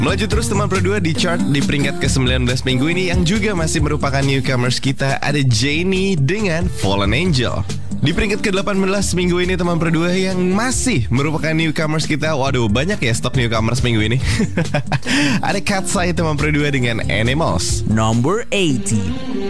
Melaju terus teman Pro 2 di chart di peringkat ke-19 minggu ini yang juga masih merupakan newcomers kita, ada Jennie dengan Fallen Angel. Di peringkat ke-18 minggu ini teman Pro 2 yang masih merupakan newcomers kita. Waduh, banyak ya stok newcomers minggu ini. Ada Katseye teman Pro 2 dengan Animals. Number 80.